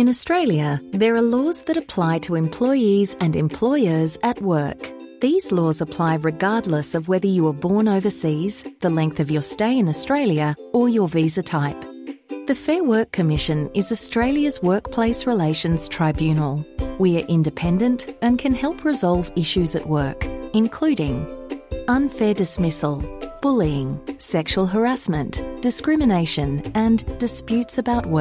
In Australia, there are laws that apply to employees and employers at work. These laws apply regardless of whether you were born overseas, the length of your stay in Australia, or your visa type. The Fair Work Commission is Australia's workplace relations tribunal. We are independent and can help resolve issues at work, including unfair dismissal, bullying, sexual harassment, discrimination, and disputes about work.